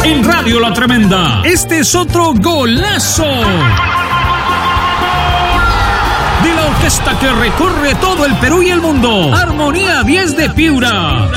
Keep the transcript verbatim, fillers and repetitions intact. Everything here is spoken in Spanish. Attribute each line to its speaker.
Speaker 1: En Radio La Tremenda, este es otro golazo de la orquesta que recorre todo el Perú y el mundo. Armonía diez de Piura.